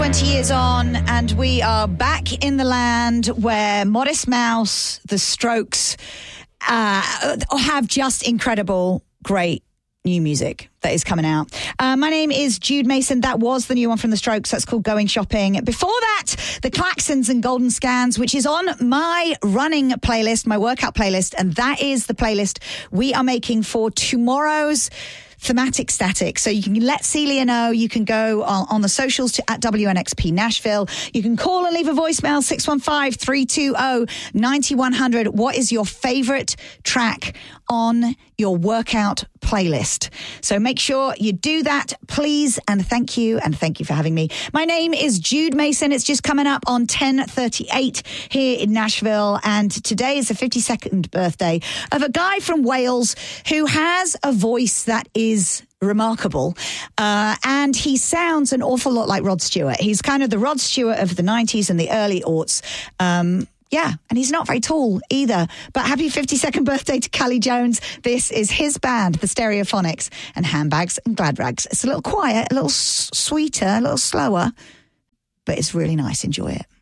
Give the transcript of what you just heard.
20 years on, and we are back in the land where Modest Mouse, The Strokes, have just incredible, great new music that is coming out. My name is Jude Mason. That was the new one from The Strokes. That's called Going Shopping. Before that, the Klaxons and Golden Scans, which is on my running playlist, my workout playlist, and that is the playlist we are making for tomorrow's Thematic Static. So you can let Celia know. You can go on the socials at WNXP Nashville. You can call and leave a voicemail, 615-320-9100. What is your favorite track on your workout playlist? So make sure you do that, please, and thank you for having me. My name is Jude Mason. It's just coming up on 10:38 here in Nashville, and today is the 52nd birthday of a guy from Wales who has a voice that is remarkable, and he sounds an awful lot like Rod Stewart. He's kind of the Rod Stewart of the 90s and the early aughts. Yeah, and he's not very tall either. But happy 52nd birthday to Callie Jones. This is his band, the Stereophonics, and Handbags and Glad Rags. It's a little quiet, a little sweeter, a little slower, but it's really nice. Enjoy it.